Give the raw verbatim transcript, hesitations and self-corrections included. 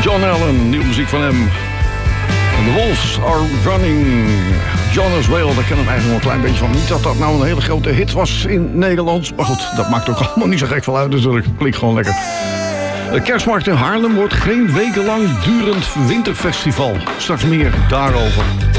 John Allen, nieuwe muziek van hem. The Wolves Are Running. Jonas Whale, daar ken ik eigenlijk wel een klein beetje van. Niet dat dat nou een hele grote hit was in Nederland. Maar goed, dat maakt ook allemaal niet zo gek veel uit. Dus dat klinkt gewoon lekker. De kerstmarkt in Haarlem wordt geen wekenlang durend winterfestival. Straks meer daarover.